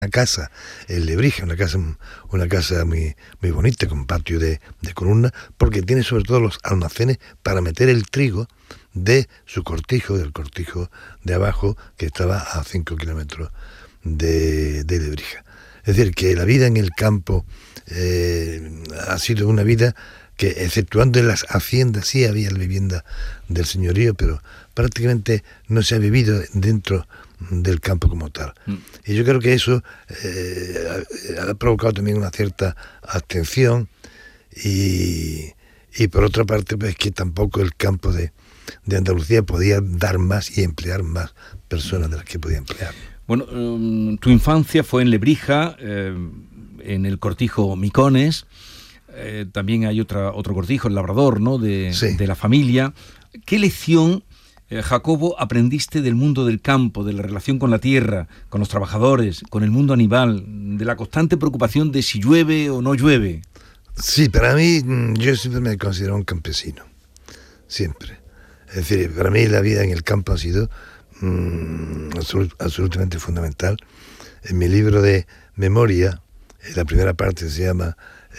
casa en Lebrija, una casa muy, muy bonita, con patio de columnas, porque tiene sobre todo los almacenes para meter el trigo de su cortijo, del cortijo de abajo, que estaba a 5 kilómetros de Lebrija. Es decir, que la vida en el campo ha sido una vida que, exceptuando en las haciendas, sí había la vivienda del señorío, pero prácticamente no se ha vivido dentro del campo como tal. Y yo creo que eso ha provocado también una cierta abstención y por otra parte, pues que tampoco el campo de Andalucía podía dar más y emplear más personas de las que podía emplear. Bueno, tu infancia fue en Lebrija, en el cortijo Micones, también hay otro cortijo, el Labrador, ¿no?, Sí. de la familia. ¿Qué lección, Jacobo, aprendiste del mundo del campo, de la relación con la tierra, con los trabajadores, con el mundo animal, de la constante preocupación de si llueve o no llueve? Sí, para mí, yo siempre me considero un campesino, siempre. Es decir, para mí la vida en el campo ha sido absolutamente fundamental. En mi libro de memoria, la primera parte se llama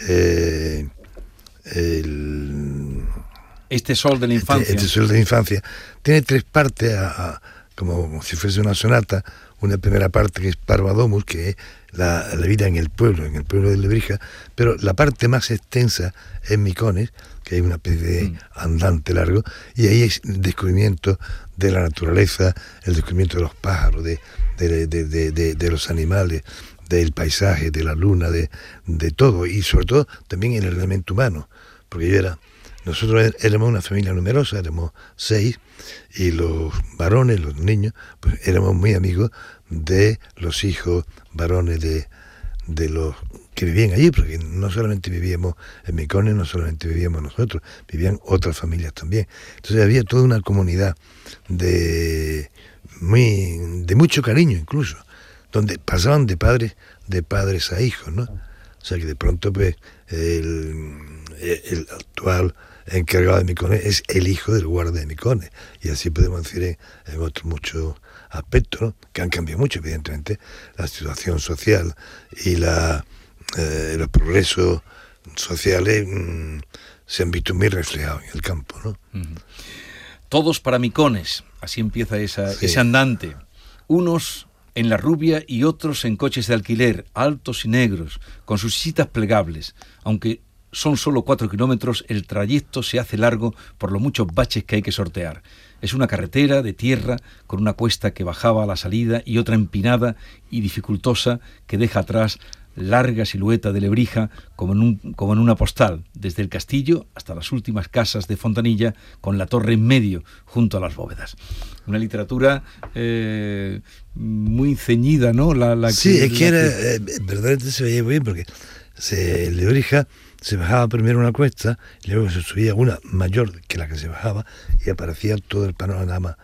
Este sol de la infancia. Este sol de la infancia. Tiene 3 partes, como si fuese una sonata. Una primera parte que es Parvadomus, que es la vida en el pueblo de Lebrija, pero la parte más extensa es Micones, que hay una especie de andante largo, y ahí es el descubrimiento de la naturaleza, el descubrimiento de los pájaros, de los animales, del paisaje, de la luna, de todo, y sobre todo también el elemento humano, porque nosotros éramos una familia numerosa, éramos 6, y los varones, los niños, pues éramos muy amigos de los hijos varones de los que vivían allí, porque no solamente vivíamos en Micones, no solamente vivíamos nosotros, vivían otras familias también. Entonces había toda una comunidad de mucho cariño incluso, donde pasaban de padres a hijos, ¿no? O sea que de pronto pues el actual encargado de Micones es el hijo del guarda de Micones, y así podemos decir en otros muchos aspectos, ¿no?, que han cambiado mucho, evidentemente, la situación social y los progresos sociales se han visto muy reflejados en el campo, ¿no? Todos para Micones, así empieza ese andante. Unos en la Rubia y otros en coches de alquiler, altos y negros, con sus sillitas plegables. Aunque son solo 4 kilómetros, el trayecto se hace largo por los muchos baches que hay que sortear. Es una carretera de tierra con una cuesta que bajaba a la salida y otra empinada y dificultosa que deja atrás larga silueta de Lebrija como en una postal, desde el castillo hasta las últimas casas de Fontanilla, con la torre en medio, junto a las bóvedas. Una literatura muy ceñida, ¿no? Sí, es que verdaderamente se veía bien, porque Lebrija se bajaba primero una cuesta, y luego se subía una mayor que la que se bajaba, y aparecía todo el panorama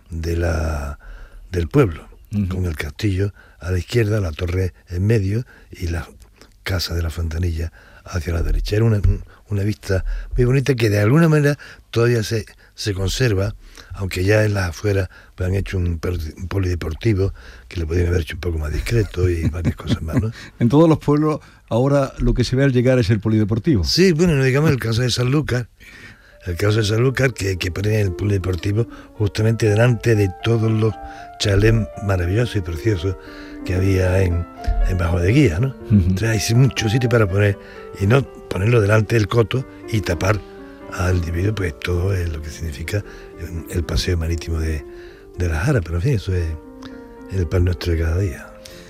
del pueblo, con el castillo a la izquierda, la torre en medio y la casa de la Fontanilla hacia la derecha. Era una vista muy bonita que de alguna manera todavía se conserva, aunque ya en las afueras pues han hecho un polideportivo que le podrían haber hecho un poco más discreto y varias cosas más, ¿no? En todos los pueblos ahora lo que se ve al llegar es el polideportivo. Sí, bueno, digamos el caso de Sanlúcar, que ponen el polideportivo justamente delante de todos los chalés maravillosos y preciosos que había en Bajo de Guía, ¿no? Entonces hay mucho sitio para poner, y no ponerlo delante del coto y tapar al individuo, pues todo es lo que significa el paseo marítimo de la Jara, pero en fin, eso es el pan nuestro de cada día.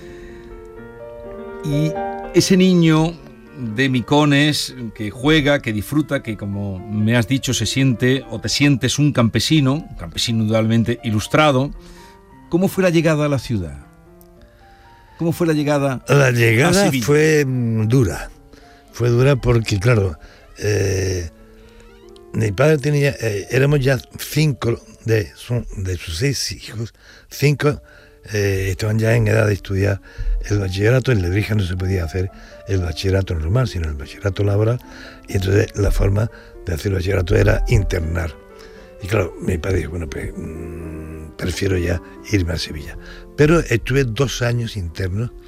Y ese niño de Micones que juega, que disfruta, que como me has dicho te sientes un campesino indudablemente ilustrado. ¿Cómo fue la llegada a la ciudad? ¿Cómo fue la llegada? La llegada a Sevilla? Fue dura porque claro, mi padre tenía, éramos ya 5 de sus 6 hijos, 5 estaban ya en edad de estudiar el bachillerato. En Lebrija no se podía hacer el bachillerato normal, sino el bachillerato laboral, y entonces la forma de hacer el bachillerato era internar. Y claro, mi padre dijo, bueno, pues prefiero ya irme a Sevilla. Pero estuve 2 años internos